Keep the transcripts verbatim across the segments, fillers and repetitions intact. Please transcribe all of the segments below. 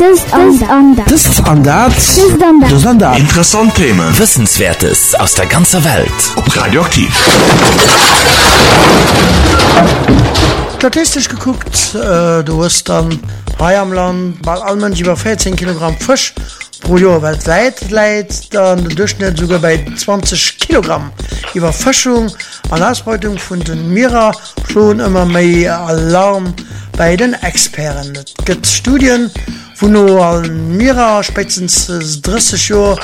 Interessant Themen, Wissenswertes aus der ganzen Welt. Ob Radioaktiv. Statistisch geguckt, äh, du hast dann bei am Land bei allen Menschen über vierzehn Kilogramm Fisch pro Jahr weltweit, leidet dann der Durchschnitt sogar bei zwanzig Kilogramm. Überfischung und Ausbeutung von den Meeren schon immer mehr Alarm bei den Experten. Es gibt Studien, wo nur an Meeren spätestens dreißig Jahre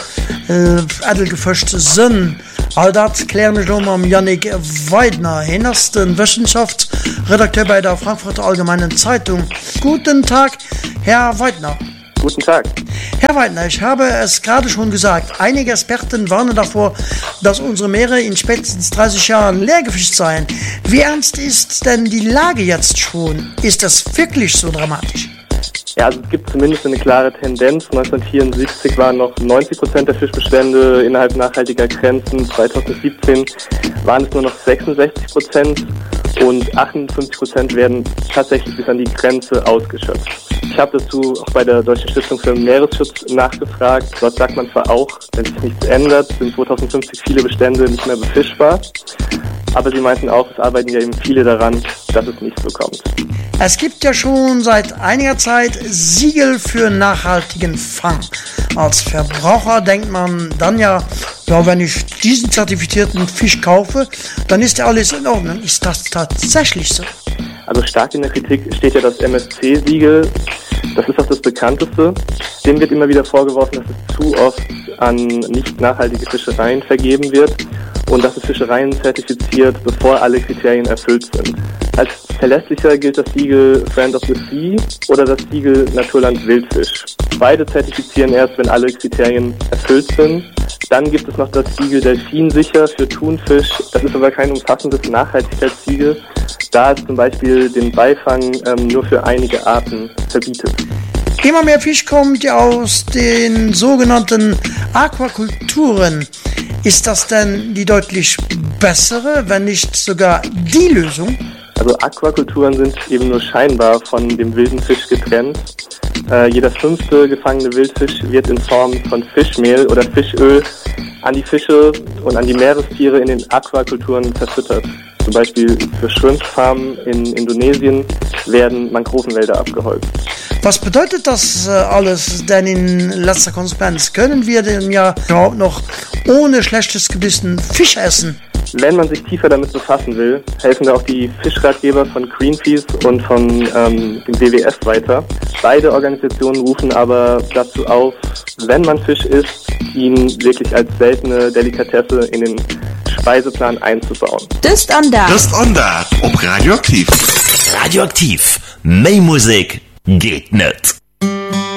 äh, edel gefischt sind. All das klären wir schon mal mit Jannik Weidner, hintersten Wissenschaftsredakteur bei der Frankfurter Allgemeinen Zeitung. Guten Tag, Herr Weidner. Guten Tag. Herr Weidner, ich habe es gerade schon gesagt, einige Experten warnen davor, dass unsere Meere in spätestens dreißig Jahren leergefischt seien. Wie ernst ist denn die Lage jetzt schon? Ist das wirklich so dramatisch? Ja, also es gibt zumindest eine klare Tendenz. neunzehnhundertvierundsiebzig waren noch neunzig Prozent der Fischbestände innerhalb nachhaltiger Grenzen. zweitausendsiebzehn waren es nur noch sechsundsechzig Prozent und achtundfünfzig Prozent werden tatsächlich bis an die Grenze ausgeschöpft. Ich habe dazu auch bei der Deutschen Stiftung für Meeresschutz nachgefragt. Dort sagt man zwar auch, wenn sich nichts ändert, sind zweitausendfünfzig viele Bestände nicht mehr befischbar. Aber sie meinten auch, es arbeiten ja eben viele daran, dass es nicht so kommt. Es gibt ja schon seit einiger Zeit Siegel für nachhaltigen Fang. Als Verbraucher denkt man dann ja, ja, wenn ich diesen zertifizierten Fisch kaufe, dann ist ja alles in Ordnung. Ist das tatsächlich so? Also stark in der Kritik steht ja das M S C-Siegel. Das ist auch das bekannteste. Dem wird immer wieder vorgeworfen, dass es zu oft an nicht nachhaltige Fischereien vergeben wird und dass es Fischereien zertifiziert, bevor alle Kriterien erfüllt sind. Als verlässlicher gilt das Siegel Friend of the Sea oder das Siegel Naturland Wildfisch. Beide zertifizieren erst, wenn alle Kriterien erfüllt sind. Dann gibt es noch das Siegel Delfinsicher für Thunfisch. Das ist aber kein umfassendes Nachhaltigkeitssiegel, da es zum Beispiel den Beifang ähm, nur für einige Arten verbietet. Immer mehr Fisch kommt ja aus den sogenannten Aquakulturen. Ist das denn die deutlich bessere, wenn nicht sogar die Lösung? Also Aquakulturen sind eben nur scheinbar von dem wilden Fisch getrennt. Äh, jeder fünfte gefangene Wildfisch wird in Form von Fischmehl oder Fischöl an die Fische und an die Meerestiere in den Aquakulturen verfüttert. Zum Beispiel für Shrimp-Farmen in Indonesien werden Mangrovenwälder abgeholzt. Was bedeutet das äh, alles denn in letzter Konsequenz? Können wir denn ja überhaupt noch ohne schlechtes Gewissen Fisch essen? Wenn man sich tiefer damit befassen will, helfen da auch die Fischratgeber von Greenpeace und von ähm, dem W W F weiter. Beide Organisationen rufen aber dazu auf, wenn man Fisch isst, ihn wirklich als seltene Delikatesse in den Speiseplan einzubauen. Das ist anders. Das ist anders. Ob Radioaktiv. Radioaktiv. Mehr Musik geht nicht.